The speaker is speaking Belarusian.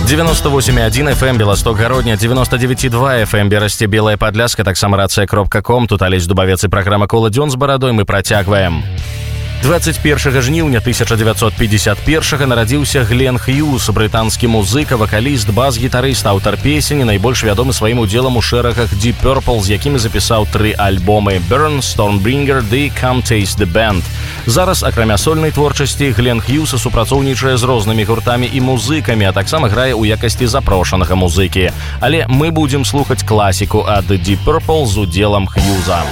98,1 FM Белосток Гародня, 99,2 FM Берасці Белая Падляска, таксама рацыя.ком. Тут Алесь Дубавец і праграма «Кола дзён з барадой» мы працягваем. 21 жніўня 1951 нарадзіўся Глен Хьюз, брытанскі музыка, вакаліст, бас-гітарыст, аўтар песень, найбольш вядомы сваім удзелам у шэрагах Deep Purple, з якімі запісаў 3 альбомы: Burn, Stormbringer ды Come Taste the Band. Зараз, акрамя сольнай творчасці, Глен Хьюз супрацоўнічае з рознымі гуртамі і музыкамі, а таксама грае ў якасці запрошанага музыкі. Але мы будзем слухаць класіку ад Deep Purple з удзелам Хьюза.